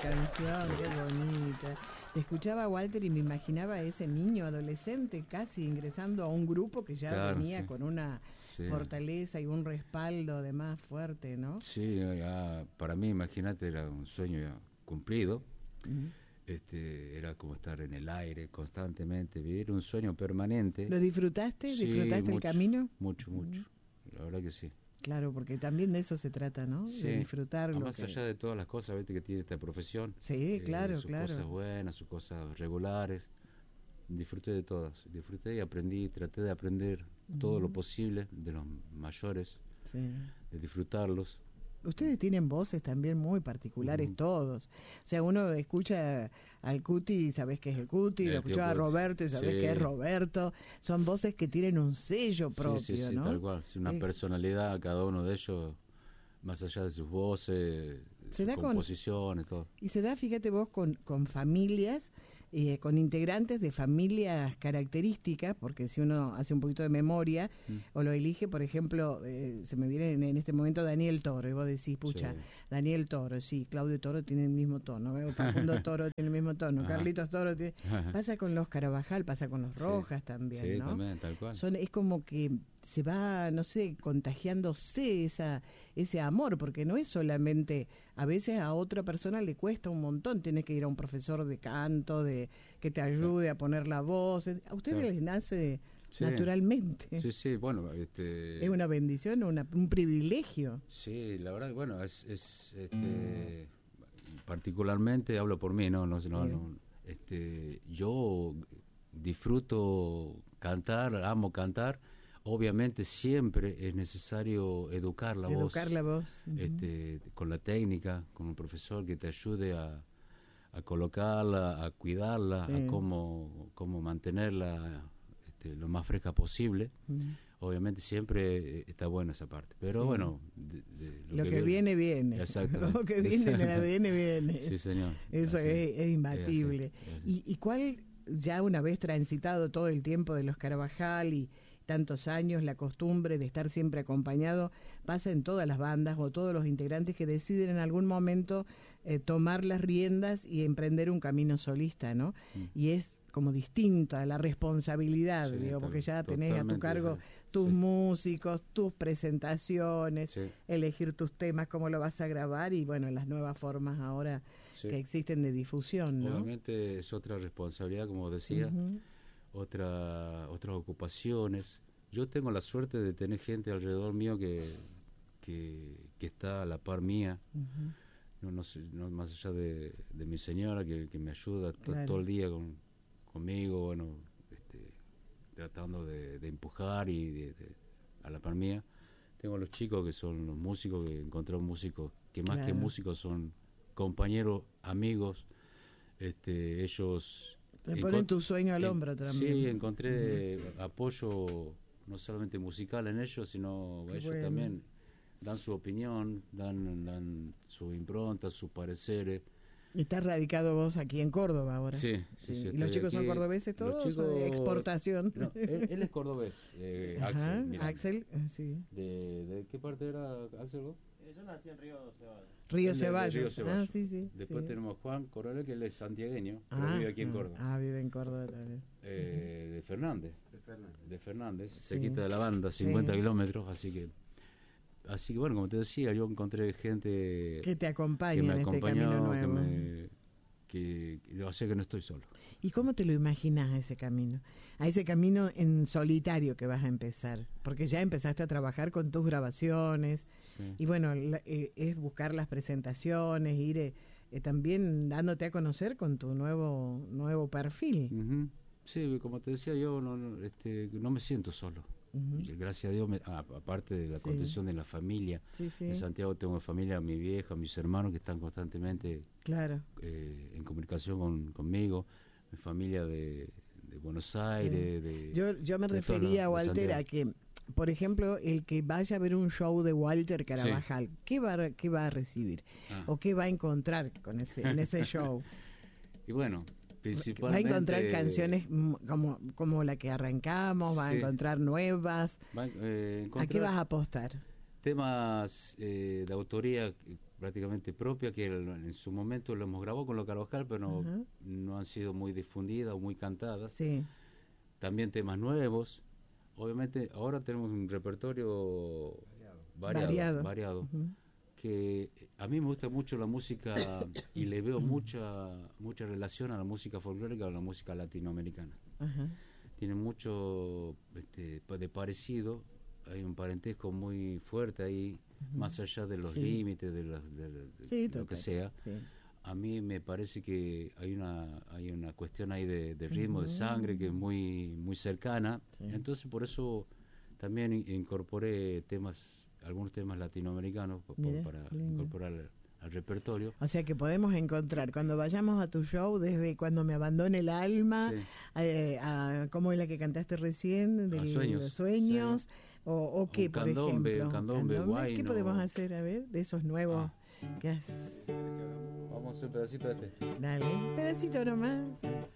canción, qué bonita. Te escuchaba, Walter, y me imaginaba a ese niño adolescente casi ingresando a un grupo que ya venía con una fortaleza y un respaldo además fuerte, ¿no? Sí, para mí, imagínate, era un sueño ya cumplido. Era como estar en el aire constantemente, vivir un sueño permanente. ¿Lo disfrutaste? Sí, ¿Disfrutaste mucho, el camino? Mucho. La verdad que sí. Claro, porque también de eso se trata, ¿no? Sí. De disfrutarlo. Más allá de todas las cosas, ¿viste? Que tiene esta profesión. Sí, claro, sus cosas buenas, sus cosas regulares. Disfruté de todas. Disfruté y aprendí, traté de aprender todo lo posible de los mayores, de disfrutarlos. Ustedes tienen voces también muy particulares todos. O sea, uno escucha al Cuti y sabes que es el Cuti, lo escucha a Roberto y sabes que es Roberto. Son voces que tienen un sello propio, ¿no? Tal cual. Una personalidad cada uno de ellos, más allá de sus voces, sus composiciones, todo. Y se da, fíjate vos, con familias, con integrantes de familias características, porque si uno hace un poquito de memoria o lo elige, por ejemplo, se me viene en este momento Daniel Toro, y vos decís, pucha, Daniel Toro, sí, Claudio Toro tiene el mismo tono, Facundo Toro tiene el mismo tono, Carlitos Toro tiene... Pasa con los Carabajal, pasa con los Rojas también, ¿no? También, tal cual. Es como que se va, no sé, contagiándose ese amor, porque no es solamente, a veces a otra persona le cuesta un montón, tienes que ir a un profesor de canto, que te ayude a poner la voz, a ustedes les nace naturalmente. Sí, bueno, es una bendición, un privilegio. Sí, la verdad, bueno, particularmente hablo por mí, yo disfruto cantar, amo cantar. Obviamente siempre es necesario educar la voz. Con la técnica, con un profesor que te ayude a colocarla, a cuidarla, a cómo mantenerla lo más fresca posible. Obviamente siempre está buena esa parte, pero bueno, lo que viene. Exactamente. Lo que viene en el ADN viene. Sí, señor. Eso es imbatible. ¿Y cuál, ya una vez transitado todo el tiempo de los Carabajal y tantos años, la costumbre de estar siempre acompañado pasa en todas las bandas o todos los integrantes que deciden en algún momento tomar las riendas y emprender un camino solista, ¿no? Y es como distinta la responsabilidad, porque ya tenés a tu cargo tus músicos, tus presentaciones, elegir tus temas, cómo lo vas a grabar y bueno, las nuevas formas ahora que existen de difusión, ¿no? Obviamente es otra responsabilidad, como decía, otras ocupaciones. Yo tengo la suerte de tener gente alrededor mío que está a la par mía, no más allá de mi señora que me ayuda todo el día conmigo, bueno, tratando de empujar y a la par mía. Tengo los chicos que son los músicos, que encontré músicos que más que músicos son compañeros, amigos, ellos te ponen tu sueño al hombro también. Sí, encontré apoyo no solamente musical en ellos, sino ellos también dan su opinión, dan su impronta, sus pareceres. ¿Y estás radicado vos aquí en Córdoba ahora? Sí. ¿Y los chicos son cordobeses todos o de exportación? No, él es cordobés, Axel. Miranda. Axel, sí. ¿De qué parte era Axel vos? Yo nací en Río Ceballos. Río Ceballos. Sí. Después tenemos Juan Coronel, que él es santiagueño, pero vive aquí en Córdoba. Vive en Córdoba también. De Fernández, cerquita de la banda, 50 kilómetros, así que bueno, como te decía, yo encontré gente que te acompaña en este camino nuevo, que hace que no estoy solo. ¿Y cómo te lo imaginas a ese camino en solitario que vas a empezar? Porque ya empezaste a trabajar con tus grabaciones y bueno, es buscar las presentaciones, ir también dándote a conocer con tu nuevo perfil. Sí, como te decía, yo no me siento solo. Y gracias a Dios, aparte de la contención de la familia, en Santiago tengo familia, mi vieja, mis hermanos que están constantemente en comunicación conmigo, mi familia de Buenos Aires. Yo me refería, Walter, a que, por ejemplo, el que vaya a ver un show de Walter Carabajal, ¿qué va a recibir? ¿O qué va a encontrar en ese show? Y bueno, va a encontrar canciones como la que arrancamos, va a encontrar nuevas. ¿A qué vas a apostar? Temas de autoría, prácticamente propias, que en su momento lo hemos grabado con los Carvajal, pero no han sido muy difundidas o muy cantadas. Sí. También temas nuevos. Obviamente ahora tenemos un repertorio variado. Que a mí me gusta mucho la música y le veo mucha relación a la música folclórica, a la música latinoamericana. Tiene mucho de parecido, hay un parentesco muy fuerte ahí, más allá de los límites de lo que sea. Sí. A mí me parece que hay una cuestión ahí de ritmo, de sangre, que es muy cercana. Sí. Entonces por eso también incorporé algunos temas latinoamericanos para incorporar al repertorio. O sea que podemos encontrar, cuando vayamos a tu show, desde Cuando me abandone el alma, a ¿cómo es la que cantaste recién? De Sueños. Sí. O qué, por ejemplo. Candombe, Guayno. ¿Qué podemos hacer, a ver, de esos nuevos? Vamos a hacer un pedacito de este. Dale, un pedacito nomás.